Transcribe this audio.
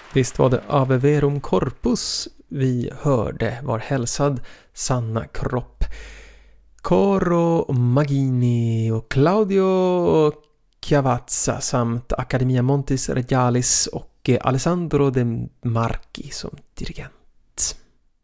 Visst var det Ave Verum Corpus vi hörde, var hälsad sanna kropp. Coro Magini och Claudio Chiavazza samt Accademia Montis Regalis och Alessandro De Marchi som dirigent.